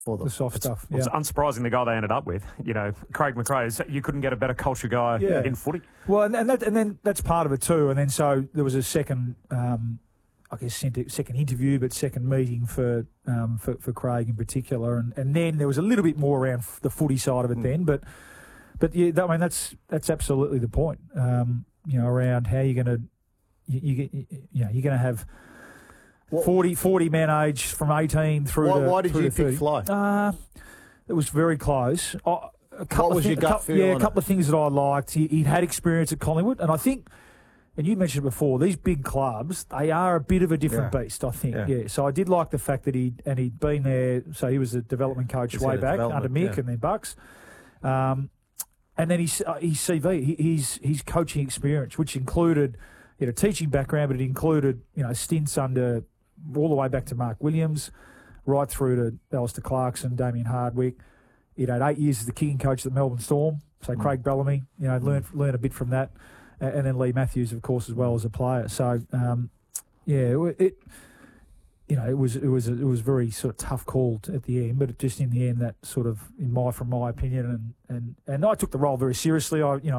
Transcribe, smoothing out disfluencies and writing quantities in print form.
the soft stuff. It's unsurprising the guy they ended up with. Craig McRae. You couldn't get a better culture guy in footy. Well, and then that's part of it too. And then so there was a second, second interview, but second meeting for Craig in particular, and then there was a little bit more around the footy side of it then. But yeah, I mean that's absolutely the point. Around how you're going to have 40 man age from 18 through to 30. Why did you pick Fly? It was very close. What was your gut feel? A couple of things that I liked. He'd had experience at Collingwood, and I think, and you mentioned it before, these big clubs, they are a bit of a different beast, I think. Yeah. So I did like the fact that he'd been there. So he was a development coach way back under Mick and then Bucks. And then his CV, his coaching experience, which included teaching background, but it included stints under all the way back to Mark Williams, right through to Alistair Clarkson, Damien Hardwick. He'd had 8 years as the kicking coach at the Melbourne Storm. So Craig Bellamy, learned a bit from that, and then Lee Matthews, of course, as well as a player. So it was a very sort of tough call at the end, but just in the end, that sort of from my opinion, and I took the role very seriously. I